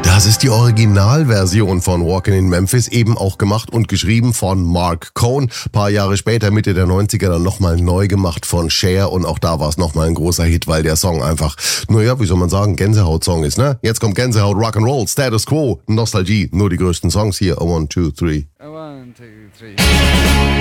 Das ist die Originalversion von Walkin' in Memphis, eben auch gemacht und geschrieben von Mark Cohn. Paar Jahre später, Mitte der 90er, dann nochmal neu gemacht von Cher und auch da war es nochmal ein großer Hit, weil der Song einfach, naja, wie soll man sagen, Gänsehaut-Song ist, ne? Jetzt kommt Gänsehaut, Rock'n'Roll, Status Quo, Nostalgie, nur die größten Songs hier, 1, 2, 3. 1, 2, 3.